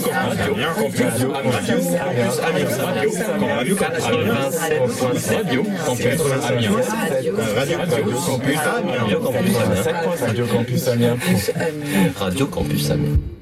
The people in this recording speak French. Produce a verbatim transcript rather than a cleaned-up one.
Campus Amiens. Radio Campus Radio Campus Amiens. Radio Campus Amiens. Radio Campus Amiens. Radio Campus Amiens. Radio Campus Amiens.